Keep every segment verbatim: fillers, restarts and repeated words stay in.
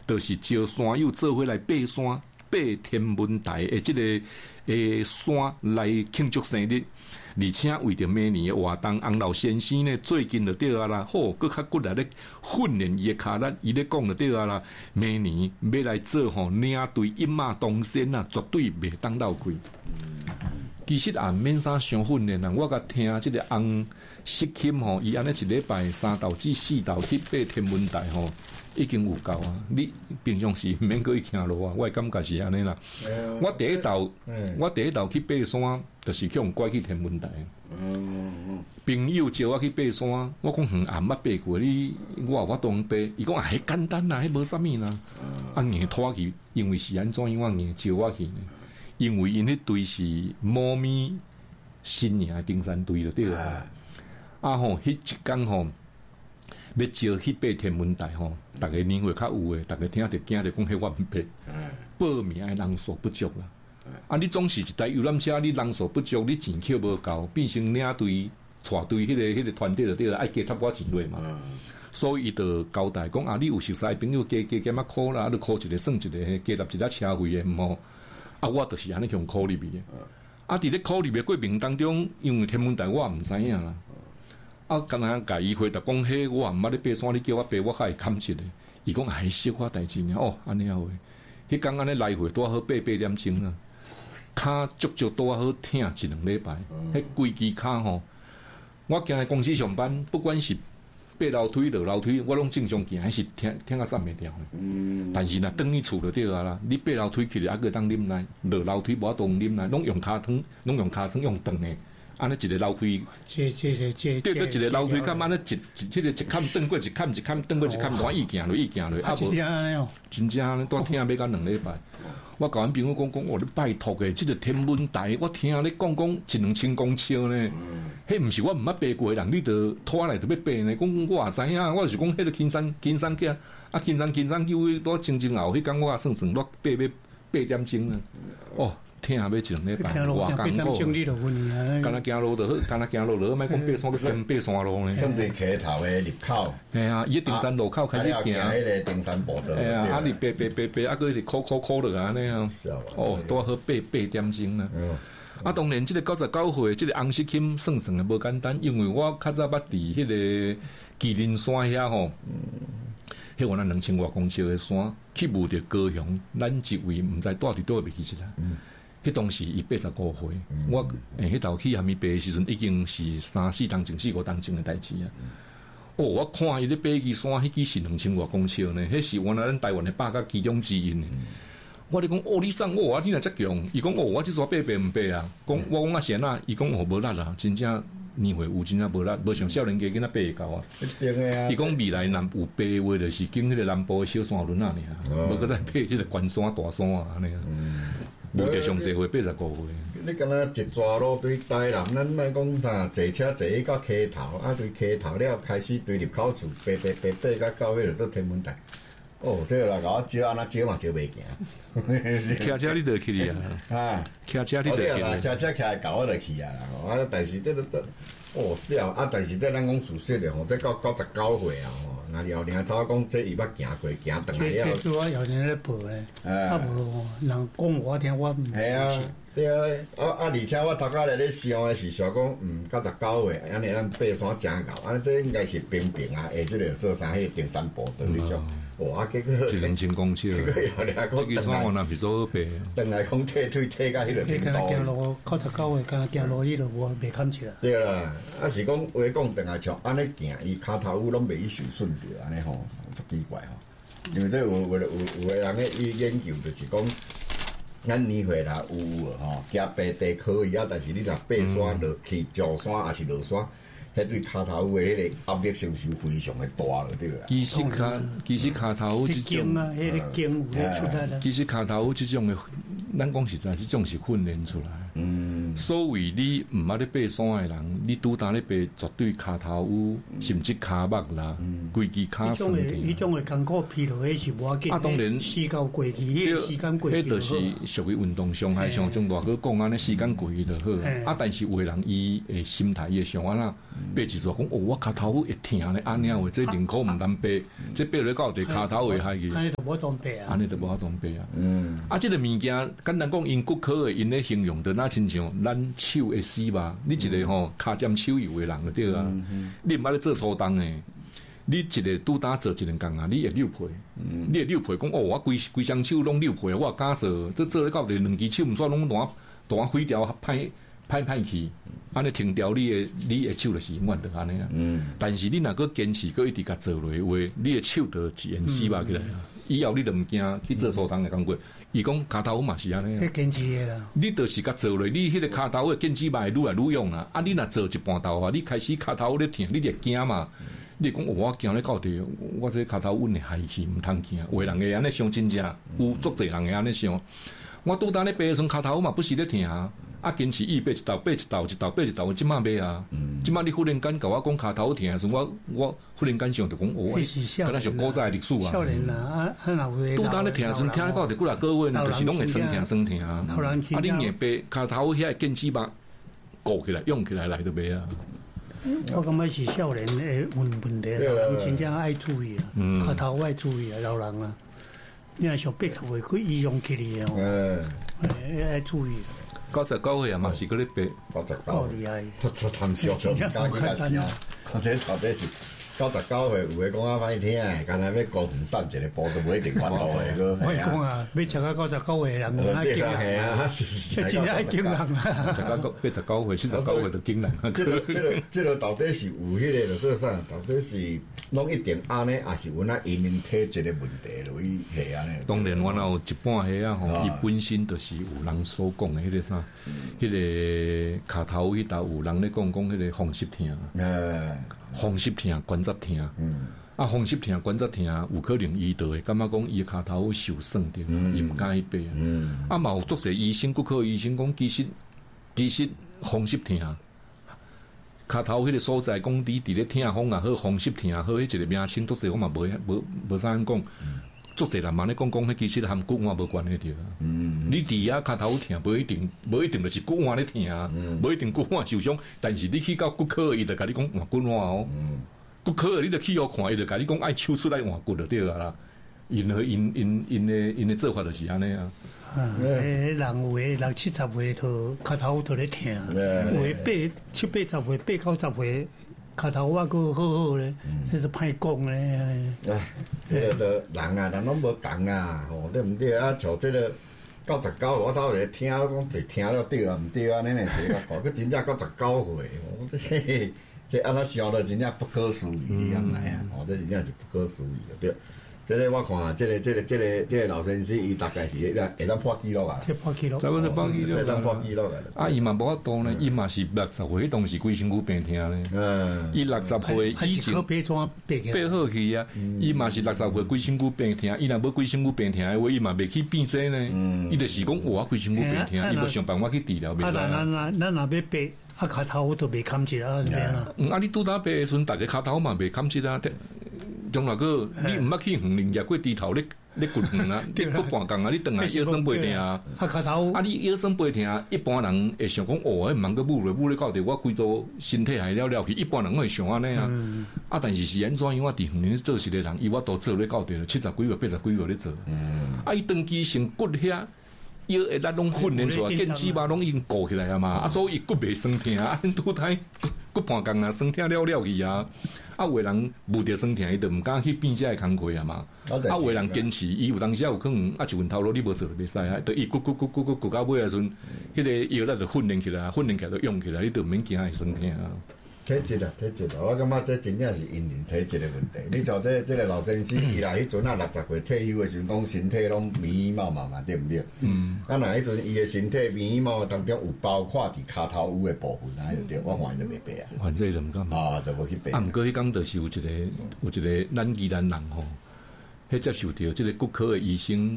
就是招山友做伙来爬山，爬天文台的这个诶山来庆祝生日。而且为着明年的活动，洪老先生呢最近就对啊啦，好，搁较骨力咧训练伊的骹力，伊咧讲就对啊啦，明年要来做吼领队一马当先啊，绝对袂当漏开。其实也免啥伤训练啦，我甲听即个洪锡钦吼，伊安尼一礼拜三到至四到去爬天文台吼，已经有够啊！你平常时免过去行路啊，我的感觉是安尼啦。嗯、我第一道，嗯、我第一道去爬山，就是去用拐去天文台。嗯嗯、朋友叫我去爬山，我讲哼，也毋捌爬过，你我我当爬，伊讲啊，迄简单啦，迄无啥物啦。啊，硬拖去，因为是安怎？因为硬招我去呢？因为因迄队是猫咪新营登山队就对了。啊吼，迄一工吼。要招去爬天文台吼，逐个年岁较有诶，逐个听着惊着讲迄我毋爬，报名诶人数不足啦。啊，你总是一台游览车，你人数不足，你钱扣无够，变成领队、带队迄个、迄个团队就对啦，爱加贴我钱落嘛。所以伊就交代讲啊，你有熟识朋友加加加乜箍啦，啊，你箍一个算一个，加纳一只车费诶，毋好。啊，我就是安尼用箍入去诶。啊，伫咧箍入去过程当中，因为天文台我毋知影啦。啊，敢若甲伊回答讲，迄我毋捌咧爬山，你叫我爬，我较会堪一个。伊讲哎，小可代志呢，哦，安尼啊话，迄工安尼来回拄好爬八点钟啊，骹足足拄好疼一两礼拜，迄规支骹吼，我今日公司上班，不管是爬楼梯、落楼梯，我拢正常行，还是疼疼啊站袂掉。嗯，但是若转去厝就对啊啦，你爬楼梯起来还个当啉奶，落楼梯无法度啉奶，拢用骹汤，拢用骹汤用长诶。安尼一个楼梯， 这这这这， 对对，一个楼梯坎安尼一一，迄个一坎转过一坎一坎转过一坎，我伊行落伊行落， 啊无真正安尼多听要到两礼拜。我甲阮朋友讲讲，我咧拜托诶，即个天文台，我听你讲讲一两千公尺呢，迄毋是我毋捌爬过诶人，你着拖来着要爬呢？讲我也知影，我就是讲迄个金山金山脚，啊金山金山叫伊多前前后，迄工我也算算落爬要八点钟啊，哦。听要一两礼拜， 偌艰苦。 敢若行路就好，敢若行路就好，莫讲爬山，去爬山路呢。 算对溪头的入口。 系啊，伊登山路口开始行。 迄个登山步道。 系啊，啊你爬爬爬爬，啊个是哭哭哭落安尼啊。哦，拄好爬八点钟啦。啊，当然，即个九十九岁，即个洪锡钦算算也无简单，因为我较早捌伫迄个麒麟山遐吼。迄个咱两千外公尺的山，去悟着高雄，咱一位毋知住伫倒位去一啦。迄当时伊八十五岁，嗯、我诶，迄头去还没爬的时阵，已经是三四当前、四五当前的代志啊。哦，我看伊咧爬起山，迄支是两千外公尺呢，迄是原来咱台湾的百甲其中之一呢。嗯、我咧讲，哦，你送我啊，你若遮强，伊讲哦，我即阵爬爬毋爬啊？讲我讲啊是安那，伊讲哦无力啦，真正年岁有真正无力，无像少年家囡仔爬会到啊。伊讲未来南部爬的话，就是经迄个南部的小山轮啊尔，无搁再爬迄个关山大山啊安尼啊。无得上侪岁八十五岁。 你敢若一抓路对台南，咱莫讲啥，坐车坐去到溪头，啊，对溪头了开始对入口处爬爬爬爬，甲到迄落到天文台。哦，这个啦，甲我招安那招嘛招袂行。 骑车你就去啊？啊，骑车你就去啊？ 骑车骑来搞我就去啊啦！啊，但是这个这哦少啊，但是这咱讲事实的吼，这到九十九岁啊吼，那后年头讲这伊捌行过，行转来了。 这这我后年咧报诶，啊无人讲我听我毋系啊，对啊，啊啊！而且我头家来咧想诶是想讲，嗯，九十九岁，安尼咱爬山真够，安尼这应该是平平啊，下即个做啥迄登山步道迄种。哇！结果一两千公尺，这个山我那是做爬， 等来讲退退退到迄个程度。 敢若行路九十九岁，敢若行路迄落我袂堪起来。 对啦，啊是讲话讲等来像安尼行，伊骹头有拢袂受损着，安尼吼，足奇怪吼。因为这有有有有个人咧伊研究就是讲，咱年岁啦有有吼，行爬地可以啊，但是你若爬山落去上山还是落山。迄对骹头的迄个压力承受非常的大了，对啦。 其实骹，其实骹头即种啊，迄个筋有咧出来啦。 其实骹头即种的咱讲实在，这种是训练出来。嗯，所谓你毋捌咧爬山的人，你拄当咧爬，绝对骹头有，甚至骹目啦，规支骹酸痛。 伊种的艰苦疲劳，迄是无要紧。 啊，当然， 时间过去，迄个时间过去， 迄就是属于运动伤害上，种大哥讲安尼，时间过去就好。啊，但是有的人伊诶心态伊想安那，爬一座讲哦，我骹头会疼咧，安尼话，这宁可毋通爬，这爬咧到地骹头会害去。 安尼就无当爬啊， 安尼就无法当爬啊。嗯，啊，这个物件简单讲，因骨科的因咧形容的那亲像咱手会死吧？你一个吼骹尖手油的人就对啊，你毋捌咧做粗重诶。你一个拄打做一两工啊，你会扭皮，嗯、你会扭皮讲哦，我规规双手拢扭皮，我敢做，这做咧到底两只手毋煞拢单单毁掉，歹歹歹去，安尼停掉你的你的手就是永远就安尼啊。嗯、但是你若个坚持，个一直甲做落去，话你的手就自然死吧起来啊。以后你就毋惊去做粗重的工作。伊讲骹头嘛是安尼啊， 坚持的啦。 你就是甲做落，你迄个骹头的坚持嘛会愈来愈用啊。啊，你若做一半道啊，你开始骹头咧疼，你就惊嘛。你讲、哦、我行咧到底，我这骹头稳会害去，毋通惊。有人会安尼想真正，有足侪人会安尼想。我拄当咧爬时骹头嘛不是咧疼啊，啊坚持伊爬一道爬一道一道爬一道，即马爬啊。即马你忽然间甲我讲骹头疼时，我我忽然间想着讲，哦，敢若像古早历史啊。 少年啦，啊啊若有拄当咧疼时，听到着几若个月呢，就是拢会酸疼酸疼啊。啊，你硬爬骹头遐坚持吧，鼓起来，用起来来就爬啊。 我感觉是少年的问问题，老人真正爱注意啊，脚头爱注意啊，老人啊，你若上八十岁去医用起嚟哦，诶，爱注意。 九十九岁啊嘛是嗰啲爬，九十九厉害， 出出谈笑就唔敢去甲笑，或者或者是。九十九岁有诶讲啊歹听诶，干那要高远散一个步都无一定管到诶个。 我讲啊，要食到九十九岁人， 啊惊啊！ 真正爱惊人啊！ 食到八十九岁、四十九岁都惊人。 这个、这个、这个到底是有迄个就做啥？到底是拢一定安尼，还是阮啊因因体质诶问题落去下安尼？ 当然，我有一半下啊吼，伊本身就是有人所讲诶迄个啥，迄个骹头迄搭有人咧讲讲迄个风湿疼。诶。风湿疼、关节疼，嗯、啊，风湿疼、关节疼，有可能伊就会感觉讲伊骹头受损着，伊毋敢去爬。嗯、啊，嘛有足侪医生、骨科医生讲，其实其实风湿疼，骹头迄个所在讲，伫伫咧疼风啊，好风湿疼好，迄一个名称足侪，我嘛无无无啥人讲。足侪人嘛咧讲讲，迄其实含骨换无关系着。嗯，你伫遐骹头疼，无一定，无一定就是骨换咧疼啊，无、嗯、一定骨换受伤。但是你去到骨科，伊就甲你讲换骨换哦。嗯、骨科你就去互看，伊就甲你讲爱手术来换骨就对啊啦。因个因因因诶因诶做法就是安尼啊。 啊，诶，人有诶六七十岁就骹头就咧疼，有诶八七八十岁、八九十岁。脚头我个好好咧，迄是歹讲咧。 哎，迄个都人啊，人拢无共啊，吼，对毋对啊？像即个九十九，我头来听讲，就听了对啊，毋对啊，恁个这个讲，佮真正九十九岁，哦，这这安那想了真正不可思议，你讲来啊？哦，这真正是不可思议，对。这个我看，这个、这个、这个、这个老先生，伊大概是会当破纪录啊！ 这破纪录， 差不多破纪录， 会当破纪录啊！ 啊，伊嘛无法度呢，伊嘛是六十岁，当时规身躯病疼呢。嗯，伊六十岁以前背装背背好去啊，伊嘛是六十岁规身躯病疼，伊若无规身躯病疼的话，伊嘛袂去变这呢。嗯，伊就是讲我规身躯病疼，伊要想办法去治疗，袂使。 啊，咱咱咱若要背，啊，脚头都袂堪一啊，啊。 嗯，啊，你拄打背的时阵，逐个脚头嘛袂堪一啊。将来个你毋捌去远林，也过低头咧咧骨远啊，你骨半工啊，你转来腰酸背疼啊， 啊脚头啊你腰酸背疼，一般人会想讲哦，迄毋通个舞咧舞咧到底，我规组身体还了了去，一般人会想安尼啊，嗯、啊但是是安怎样？我伫远林做事的人，伊我都做咧到底七十几岁、八十几岁咧做，嗯、啊伊长期性骨遐。腰会咱拢训练出来，腱子嘛拢已经固起来啊嘛，啊所以骨袂酸疼啊，拄太骨半工啊，酸疼了了去啊，啊有的人无着酸疼，伊就毋敢去变这个工课啊嘛，啊有的人坚持，伊有当时有可能啊一份头路你无做就袂使啊，就伊骨骨骨骨骨骨到尾啊时阵，迄个腰咱就训练起来，训练起来就用起来，你就毋免惊会酸疼啊。 体质啊，体质啊，我感觉这真正是因人体质的问题。你像这这个老先生，伊若迄阵啊六十岁退休的时阵，讲身体拢面面貌貌嘛，对毋对？嗯。啊，若迄阵伊的身体面面貌貌当中有包括伫骹头有的部分，啊，就对，我看伊就袂白啊。 反正就毋敢。 啊，就无去白。 啊，毋过迄讲就是有一个有一个咱宜兰人吼，迄接受着即个骨科的医生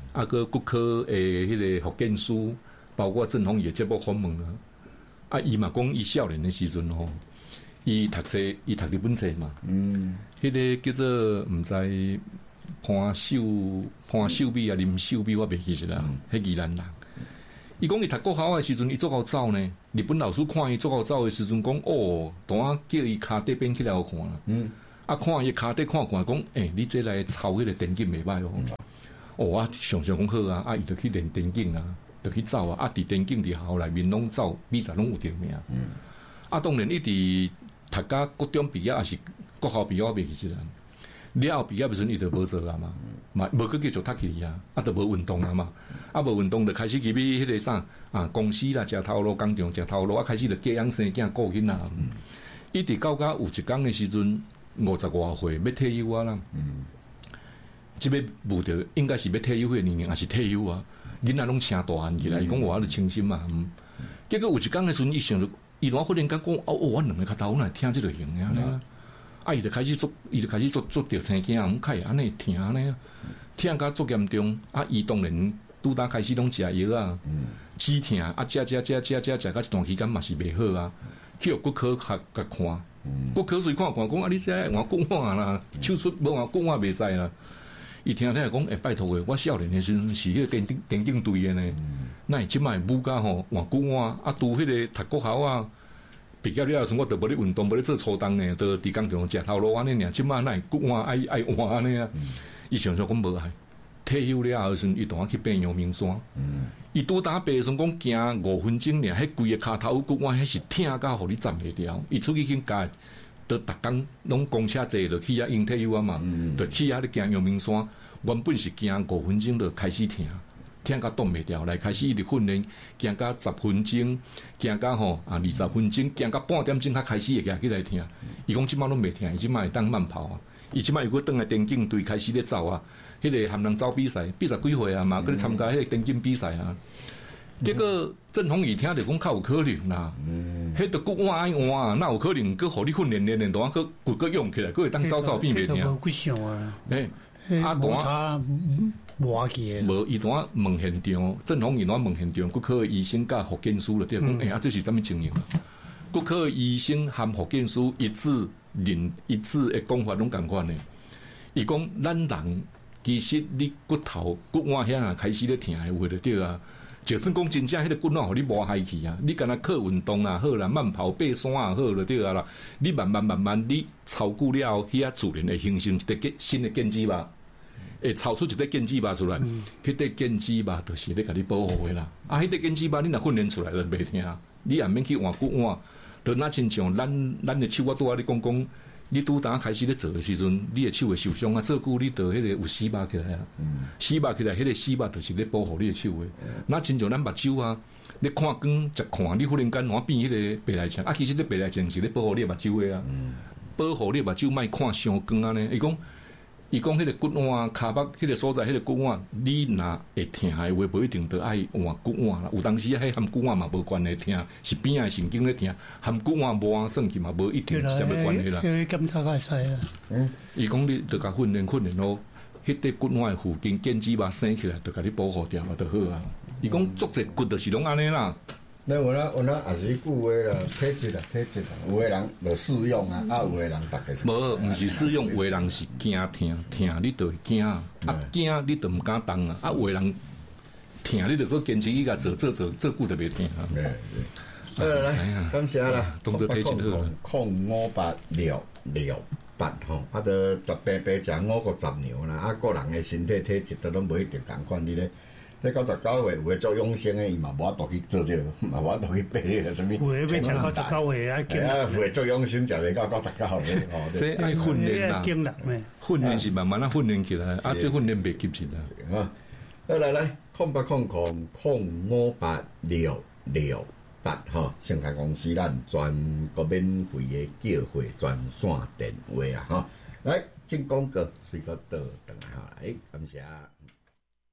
啊个骨科诶，迄个福建书，包括郑鸿也节目访问啊，啊伊嘛讲伊少年的时阵吼，伊读册，伊读日本册嘛，嗯，迄个叫做毋知潘秀潘秀美啊，林秀美，我袂记是啦，迄宜兰人。伊讲伊读国校的时阵，伊做好走呢。日本老师看伊做好走的时阵，讲哦，当啊叫伊骹底变起来好看啦。嗯，啊看伊骹底看看，讲诶、欸，你这来抄迄个电竞袂歹哦。哦，啊想想讲好啊，啊伊就去练电竞啊，就去走啊，啊伫电竞伫校内面拢走，比赛拢有得名。嗯，啊当然伊伫读甲高中毕业，还是国校毕业，我袂记得。了后毕业的时阵，伊就无做啊嘛，嘛无去继续读去啊，啊，就无运动啊嘛，啊，无运动就开始去比迄个啥啊，公司啦，食头路，工厂食头路，啊，开始就嫁养生囝顾囡仔。伊伫到甲有一工的时阵，五十外岁要退休啊啦。嗯，即要务着应该是要退休的年龄，还是退休啊？囡仔拢请大汉起来，伊讲我咧清心嘛。嗯，结果有一工的时阵，伊想着，伊若忽然间讲，哦，我两个脚头来听即个型啊。啊！伊就开始做，伊就开始做做着生囝，毋开安尼疼安尼啊，疼甲足严重。啊，伊当然拄当开始拢食药啊，止疼啊，食食食食食食到一段期间嘛是袂好啊，去互骨科甲甲看，骨科随看看讲啊，你这换骨换啦，手术无换骨换袂使啦。伊听听讲，诶、欸，拜托诶，我少年诶时阵是迄个电竞电竞队诶呢，那会即摆武甲吼换骨换啊，拄迄个读国校啊。毕业了时，我都无咧运动，无咧做粗重呢，都伫工厂食头路安尼尔。即摆那骨换爱爱换安尼啊。伊想想讲无爱，退休了后时，伊当去爬阳明山。伊拄打爬时阵讲行五分钟尔，迄规个骹头骨换，迄是疼到互你站袂掉。伊出去去教，都逐工拢公车坐落去遐用退休啊嘛，就去遐咧行阳明山。原本是行五分钟就开始疼。听甲挡袂掉，来开始一直训练，行到十分钟，行到吼啊二十分钟，行到半点钟，才开始会行起来听。伊讲即摆拢袂听，伊即摆会当慢跑啊。伊即摆又搁倒来电竞队开始咧走啊，迄、那个含人走比赛，比赛几岁啊嘛，搁咧参加迄个电竞比赛啊。结果郑鸿仪听着讲较有可能啦，迄个骨换爱换啊，哪有可能搁互你训练练练，当搁骨搁用起来，搁会当走走变袂听。 无想啊， 诶、 欸，啊，当无去无伊当问现场，郑鸿仪当问现场，骨科医生甲福建师了，对讲，哎啊，这是啥物情形啊？骨科医生含福建师一致认一致的讲法拢共款的。伊讲，咱人其实你骨头骨换遐啊开始咧疼的有就对啊。就算讲真正迄个骨换，互你无害去啊，你敢若靠运动啊好啦，慢跑爬山啊好了对啊啦。你慢慢慢慢你超久了后，遐自然会形成一个新的根基吧。会炒出一块腱子肉出来，迄块腱子肉就是咧甲你保护的啦。啊，迄块腱子肉你若训练出来就袂疼，你也免去换骨换。就那亲像咱咱的手，我拄仔你讲讲，你拄当开始咧做的时阵，你的手会受伤啊，做久你就迄个有死肉起来啊，死肉起来，迄个死肉就是咧保护你的手的。那亲像咱目睭啊，你看光食看，你忽然间换变迄个白内障，啊，其实咧白内障是咧保护你目睭的啊，保护你目睭莫看伤光啊呢。伊讲。伊讲迄个骨换骹腹迄个所在，迄个骨换，你若会疼的话，无一定得爱换骨换啦。有当时迄含骨换嘛无关系疼，是边仔神经咧疼，含骨换无按算去嘛，无一定直接要关系啦。 迄检查较使啦。嗯， 伊讲你着甲训练训练咯，迄块骨换附近腱子肉生起来，着甲你保护掉就好啊。伊讲足侪骨就是拢安尼啦。 那有啦有啦，也是句话啦，体质啦，体质啦，有个人就适用啊，啊有个人大概是。 无，毋是适用，有个人是惊疼，疼你就会惊，啊惊你就毋敢动啊，啊有个人疼你就搁坚持伊甲做做做做久就袂疼啊。 好来，感谢啦， 动作体真好啦。 控五八六六八吼，啊，得白白食五个十年啦，啊个人的身体体质都拢无一定共款，你咧。这到十九岁有诶做养生诶，伊嘛无法度去做这个，嘛无法度去爬个什么。 有诶要食到十九岁啊， 惊啊！有诶做养生食袂到到十九岁吼。 这爱训练啦，训练是慢慢啊训练起来，啊这训练袂急起来。 啊，来来来，空八空空空五八六六八吼，生产公司咱全国免费诶叫货专线电话啊吼，来进广告，随个倒转来吼，来感谢。